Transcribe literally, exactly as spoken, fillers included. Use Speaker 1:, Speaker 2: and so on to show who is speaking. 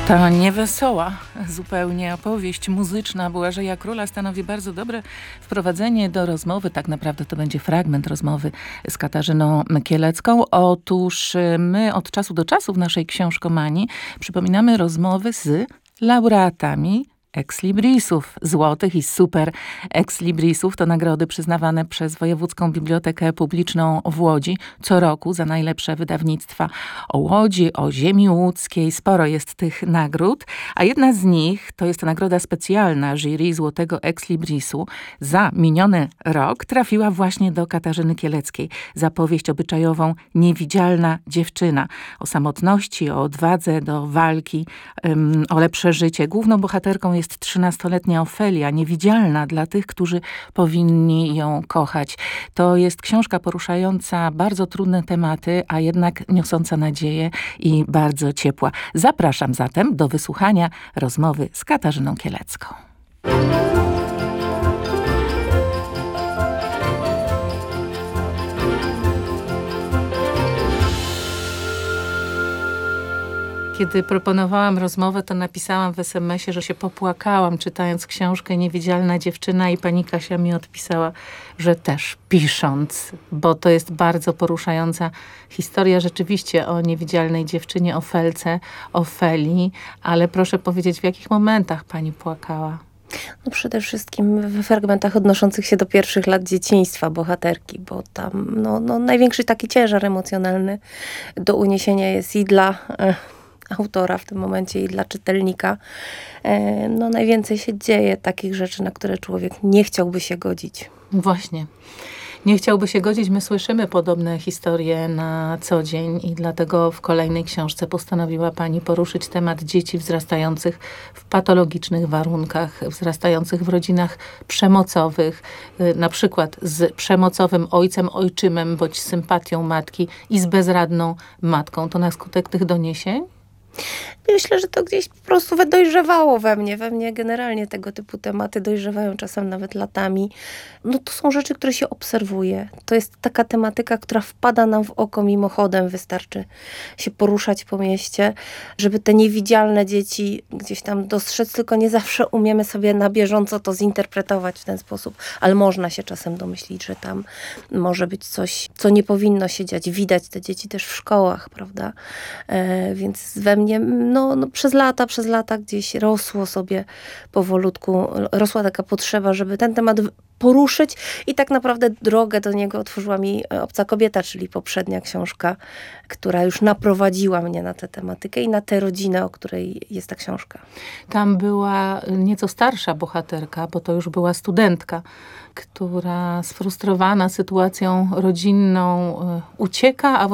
Speaker 1: Ta niewesoła zupełnie opowieść muzyczna Błażeja Króla stanowi bardzo dobre wprowadzenie do rozmowy. Tak naprawdę to będzie fragment rozmowy z Katarzyną Kielecką. Otóż my od czasu do czasu w naszej książkomanii przypominamy rozmowy z laureatami Exlibrisów, złotych i super Exlibrisów. To nagrody przyznawane przez Wojewódzką Bibliotekę Publiczną w Łodzi co roku za najlepsze wydawnictwa o Łodzi, o ziemi łódzkiej. Sporo jest tych nagród, a jedna z nich to jest nagroda specjalna jury Złotego Exlibrisu za miniony rok trafiła właśnie do Katarzyny Kieleckiej za powieść obyczajową Niewidzialna dziewczyna. O samotności, o odwadze do walki, um, o lepsze życie. Główną bohaterką jest trzynastoletnia Ofelia, niewidzialna dla tych, którzy powinni ją kochać. To jest książka poruszająca bardzo trudne tematy, a jednak niosąca nadzieję i bardzo ciepła. Zapraszam zatem do wysłuchania rozmowy z Katarzyną Kielecką. Kiedy proponowałam rozmowę, to napisałam w es em esie, że się popłakałam, czytając książkę Niewidzialna dziewczyna, i pani Kasia mi odpisała, że też pisząc, bo to jest bardzo poruszająca historia rzeczywiście o niewidzialnej dziewczynie, Ofelce, Ofelii, ale proszę powiedzieć, w jakich momentach pani płakała?
Speaker 2: No przede wszystkim w fragmentach odnoszących się do pierwszych lat dzieciństwa bohaterki, bo tam no, no, największy taki ciężar emocjonalny do uniesienia jest i dla e, autora w tym momencie, i dla czytelnika. E, no najwięcej się dzieje takich rzeczy, na które człowiek nie chciałby się godzić.
Speaker 1: Właśnie. Nie chciałby się godzić. My słyszymy podobne historie na co dzień i dlatego w kolejnej książce postanowiła pani poruszyć temat dzieci wzrastających w patologicznych warunkach, wzrastających w rodzinach przemocowych, na przykład z przemocowym ojcem, ojczymem, bądź sympatią matki i z bezradną matką. To na skutek tych doniesień?
Speaker 2: Myślę, że to gdzieś po prostu dojrzewało we mnie. We mnie generalnie tego typu tematy dojrzewają czasem nawet latami. No to są rzeczy, które się obserwuje. To jest taka tematyka, która wpada nam w oko mimochodem. Wystarczy się poruszać po mieście, żeby te niewidzialne dzieci gdzieś tam dostrzec, tylko nie zawsze umiemy sobie na bieżąco to zinterpretować w ten sposób. Ale można się czasem domyślić, że tam może być coś, co nie powinno się dziać. Widać te dzieci też w szkołach, prawda? E, więc we mnie No, no przez lata, przez lata gdzieś rosło sobie powolutku, rosła taka potrzeba, żeby ten temat poruszyć i tak naprawdę drogę do niego otworzyła mi Obca kobieta, czyli poprzednia książka, która już naprowadziła mnie na tę tematykę i na tę rodzinę, o której jest ta książka.
Speaker 1: Tam była nieco starsza bohaterka, bo to już była studentka, która sfrustrowana sytuacją rodzinną ucieka, a